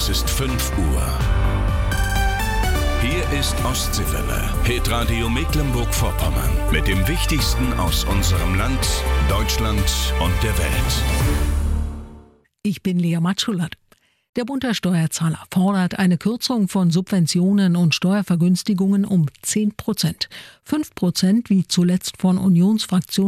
Es ist 5 Uhr. Hier ist Ostseewelle, Hitradio Mecklenburg-Vorpommern. Mit dem Wichtigsten aus unserem Land, Deutschland und der Welt. Ich bin Lea Matschullat. Der Bund der Steuerzahler fordert eine Kürzung von Subventionen und Steuervergünstigungen um 10%. 5%, wie zuletzt von Unionsfraktion